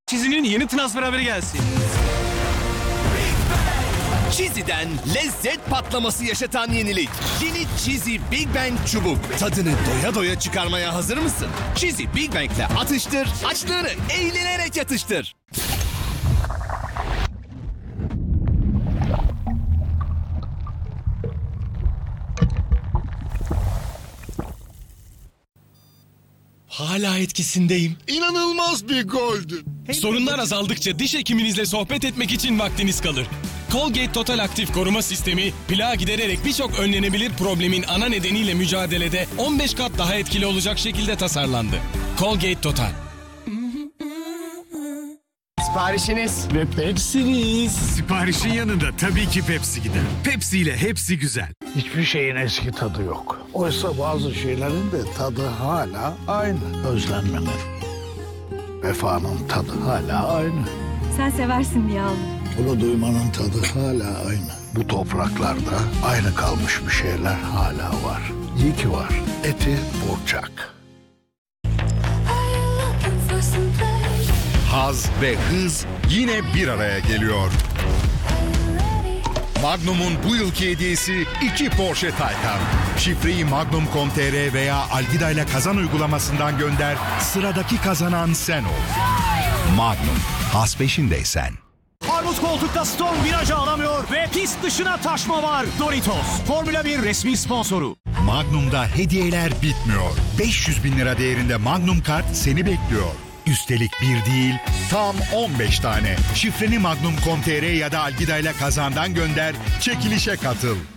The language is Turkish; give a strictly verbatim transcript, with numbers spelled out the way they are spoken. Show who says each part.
Speaker 1: Çizinin yeni transfer haberi gelsin.
Speaker 2: Cheezy'den lezzet patlaması yaşatan yenilik. Yeni Cheesy Big Bang çubuk. Tadını doya doya çıkarmaya hazır mısın? Cheesy Big Bang'le atıştır, açlığını eğlenerek yatıştır.
Speaker 3: Hala etkisindeyim.
Speaker 4: İnanılmaz bir goldü.
Speaker 3: Sorunlar azaldıkça diş hekiminizle sohbet etmek için vaktiniz kalır. Colgate Total Aktif Koruma Sistemi, plağı gidererek birçok önlenebilir problemin ana nedeniyle mücadelede on beş kat daha etkili olacak şekilde tasarlandı. Colgate Total.
Speaker 5: Siparişiniz.
Speaker 4: Ve Pepsi'niz.
Speaker 6: Siparişin yanında tabii ki Pepsi gider. Pepsi ile hepsi güzel.
Speaker 4: Hiçbir şeyin eski tadı yok. Oysa bazı şeylerin de tadı hala aynı. Özlenmenin, vefanın tadı hala aynı.
Speaker 7: Sen seversin diye aldım.
Speaker 4: Bunu duymanın tadı hala aynı. Bu topraklarda aynı kalmış bir şeyler hala var. İyi ki var. Eti Burçak.
Speaker 8: Haz ve hız yine bir araya geliyor. Magnum'un bu yılki hediyesi iki Porsche Taycan. Şifreyi magnum nokta com nokta tr veya Algida ile kazan uygulamasından gönder. Sıradaki kazanan sen ol. Magnum, haz peşindeysen.
Speaker 9: Armut koltukta Stone virajı alamıyor ve pist dışına taşma var. Doritos, Formula bir resmi sponsoru.
Speaker 8: Magnum'da hediyeler bitmiyor. beş yüz bin lira değerinde Magnum kart seni bekliyor. Üstelik bir değil, tam on beş tane. Şifreni magnum nokta com nokta tr ya da Algida ile kazandan gönder, çekilişe katıl.